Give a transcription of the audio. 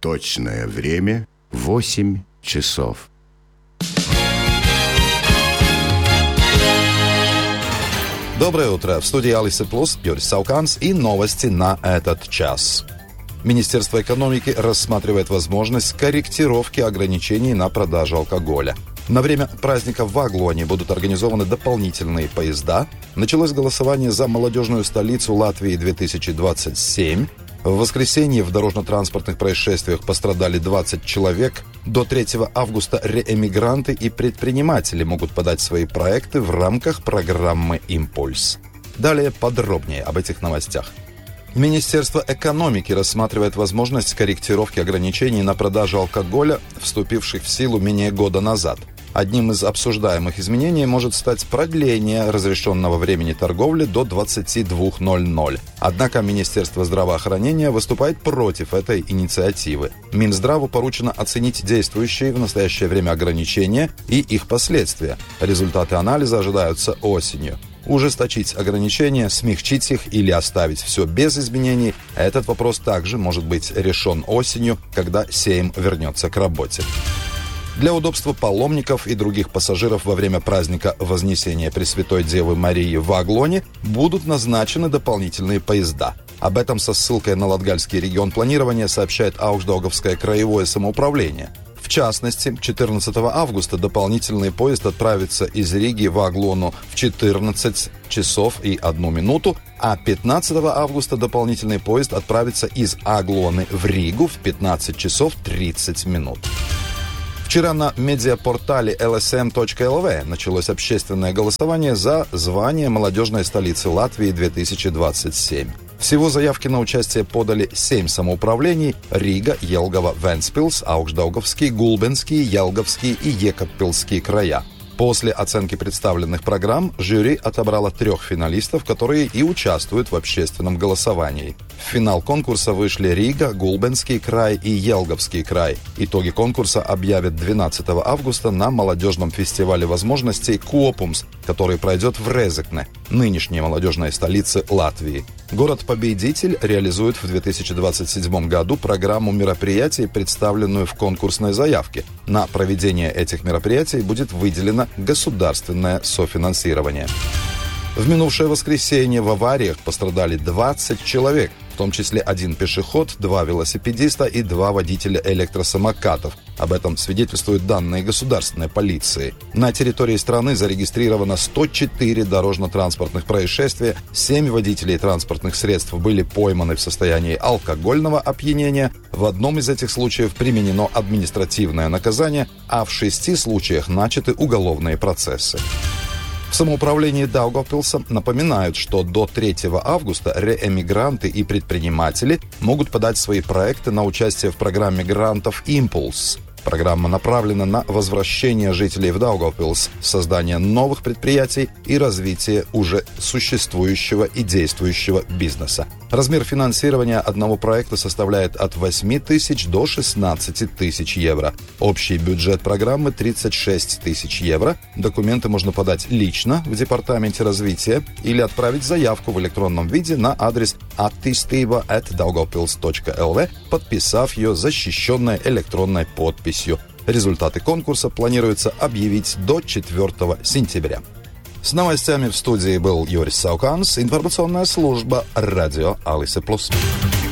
Точное время 8 часов. Доброе утро. В студии Алиса Плюс, Юрий Сауканс и новости на этот час. Министерство экономики рассматривает возможность корректировки ограничений на продажу алкоголя. На время праздника в Аглоне будут организованы дополнительные поезда. Началось голосование за молодежную столицу Латвии 2027. В воскресенье в дорожно-транспортных происшествиях пострадали 20 человек. До 3 августа реэмигранты и предприниматели могут подать свои проекты в рамках программы «Импульс». Далее подробнее об этих новостях. Министерство экономики рассматривает возможность корректировки ограничений на продажу алкоголя, вступивших в силу менее года назад. Одним из обсуждаемых изменений может стать продление разрешенного времени торговли до 22:00. Однако Министерство здравоохранения выступает против этой инициативы. Минздраву поручено оценить действующие в настоящее время ограничения и их последствия. Результаты анализа ожидаются осенью. Ужесточить ограничения, смягчить их или оставить все без изменений – этот вопрос также может быть решен осенью, когда Сейм вернется к работе. Для удобства паломников и других пассажиров во время праздника Вознесения Пресвятой Девы Марии в Аглоне будут назначены дополнительные поезда. Об этом со ссылкой на Латгальский регион планирования сообщает Аugstdaugovское краевое самоуправление. В частности, 14 августа дополнительный поезд отправится из Риги в Аглону в 14 часов и 1 минуту, а 15 августа дополнительный поезд отправится из Аглоны в Ригу в 15 часов 30 минут. Вчера на медиапортале lsm.lv началось общественное голосование за звание молодежной столицы Латвии 2027. Всего заявки на участие подали 7 самоуправлений – Рига, Елгава, Вентспилс, Аugstdaugovский, Гулбенский, Елговский и Екаппилский края. После оценки представленных программ жюри отобрало 3 финалистов, которые и участвуют в общественном голосовании. В финал конкурса вышли Рига, Гулбенский край и Елговский край. Итоги конкурса объявят 12 августа на молодежном фестивале возможностей «Куопумс», который пройдет в Резекне, нынешней молодежной столице Латвии. Город-победитель реализует в 2027 году программу мероприятий, представленную в конкурсной заявке. На проведение этих мероприятий будет выделено государственное софинансирование. В минувшее воскресенье в авариях пострадали 20 человек, в том числе 1 пешеход, 2 велосипедиста и 2 водителя электросамокатов. Об этом свидетельствуют данные государственной полиции. На территории страны зарегистрировано 104 дорожно-транспортных происшествия, 7 водителей транспортных средств были пойманы в состоянии алкогольного опьянения, в одном из этих случаев применено административное наказание, а в 6 случаях начаты уголовные процессы. В самоуправлении Даугавпилса напоминают, что до 3 августа реэмигранты и предприниматели могут подать свои проекты на участие в программе грантов «Импульс». Программа направлена на возвращение жителей в Даугавпилс, создание новых предприятий и развитие уже существующего и действующего бизнеса. Размер финансирования одного проекта составляет от 8 тысяч до 16 тысяч евро. Общий бюджет программы 36 тысяч евро. Документы можно подать лично в Департаменте развития или отправить заявку в электронном виде на адрес attīstība@daugavpils.lv, подписав ее защищенной электронной подписью. Результаты конкурса планируется объявить до 4 сентября. С новостями в студии был Юрий Сауканс, информационная служба радио Алиса Плюс.